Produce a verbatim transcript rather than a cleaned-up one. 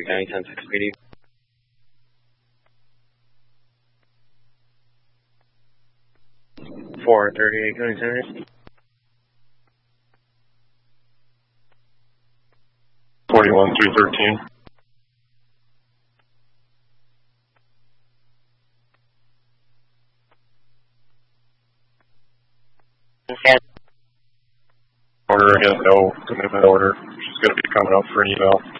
County ten six P D. four thirty-eight County Center. forty-one three thirteen. Okay. Order again, no commitment order. She's going to be coming up for an eval.